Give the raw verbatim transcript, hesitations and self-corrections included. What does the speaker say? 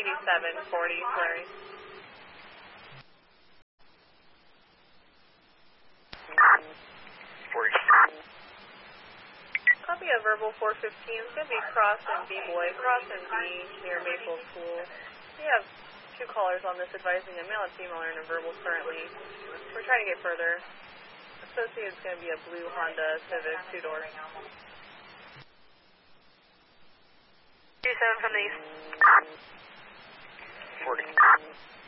ninety-seven forty, sorry. forty. Copy a verbal four fifteen. It's going to be Cross and B-Boy. Cross and B near Maple School. We have two callers on this advising a male and female are in a verbal currently. We're trying to get further. Associated is going to be a blue Honda Civic two-door. two seven from the east. forty.